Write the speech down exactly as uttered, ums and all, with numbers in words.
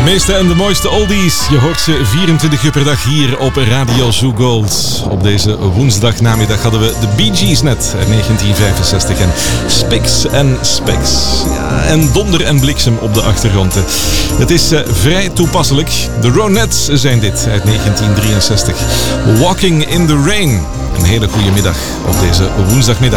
meeste en de mooiste oldies. Je hoort ze vierentwintig uur per dag hier op Radio Zoo Gold. Op deze woensdagnamiddag hadden we de Bee Gees net uit negentien vijfenzestig en Spix en Specs. Ja, en donder en bliksem op de achtergrond. Het is uh, vrij toepasselijk. De Ronettes zijn dit uit negentien drieënzestig. Walking in the Rain. Een hele goede middag op deze woensdagmiddag.